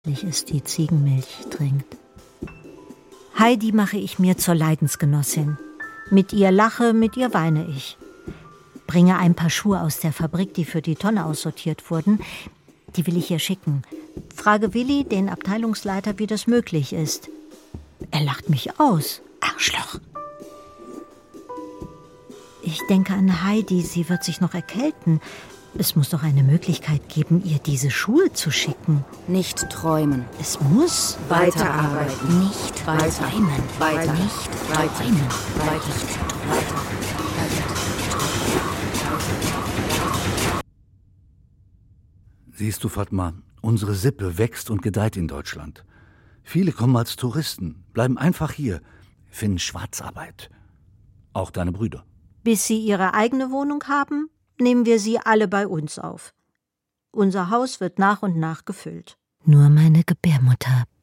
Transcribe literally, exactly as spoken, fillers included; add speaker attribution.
Speaker 1: ist, die Ziegenmilch trinkt. Heidi mache ich mir zur Leidensgenossin. Mit ihr lache, mit ihr weine ich. Bringe ein paar Schuhe aus der Fabrik, die für die Tonne aussortiert wurden. Die will ich ihr schicken. Frage Willi, den Abteilungsleiter, wie das möglich ist. Er lacht mich aus. Arschloch. Ich denke an Heidi, sie wird sich noch erkälten. Es muss doch eine Möglichkeit geben, ihr diese Schuhe zu schicken.
Speaker 2: Nicht träumen.
Speaker 1: Es muss
Speaker 2: weiterarbeiten.
Speaker 1: Nicht
Speaker 2: weiter.
Speaker 1: träumen.
Speaker 2: Weiter.
Speaker 1: Nicht
Speaker 2: Weiter.
Speaker 1: träumen.
Speaker 2: Weiter. Weiter.
Speaker 3: Siehst du, Fatma, unsere Sippe wächst und gedeiht in Deutschland. Viele kommen als Touristen, bleiben einfach hier, finden Schwarzarbeit. Auch deine Brüder.
Speaker 1: Bis sie ihre eigene Wohnung haben, nehmen wir sie alle bei uns auf. Unser Haus wird nach und nach gefüllt. Nur meine Gebärmutter